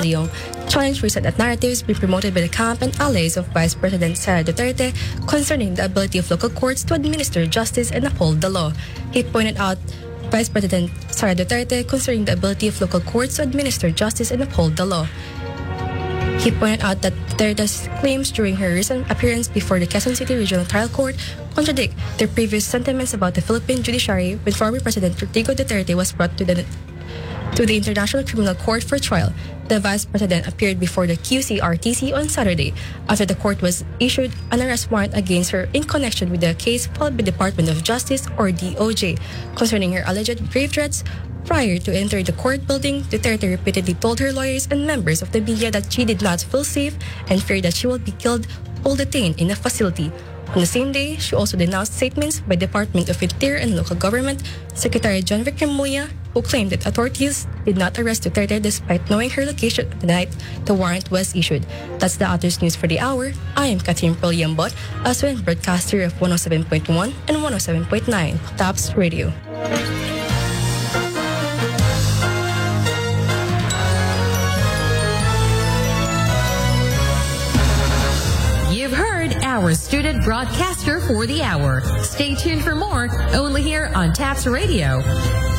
Leong challenged recent narratives being promoted by the camp and allies of Vice President Sara Duterte concerning the ability of local courts to administer justice and uphold the law. He pointed out Vice President Sara Duterte concerning the ability of local courts to administer justice and uphold the law. He pointed out that Duterte's claims during her recent appearance before the Quezon City Regional Trial Court contradict their previous sentiments about the Philippine judiciary when former President Rodrigo Duterte was brought to the International Criminal Court for trial. The Vice President appeared before the QCRTC on Saturday after the court was issued an arrest warrant against her in connection with the case filed by the Department of Justice or DOJ concerning her alleged grave threats. Prior to entering the court building, Duterte repeatedly told her lawyers and members of the media that she did not feel safe and feared that she will be killed while detained in a facility. On the same day, she also denounced statements by Department of Interior and Local Government Secretary John Vicremulla, who claimed that authorities did not arrest Duterte despite knowing her location the night the warrant was issued. That's the Others News for the hour. I am Catherine Poliambot, a student broadcaster of 107.1 and 107.9 TAPS Radio. You've heard our student broadcaster for the hour. Stay tuned for more, only here on TAPS Radio.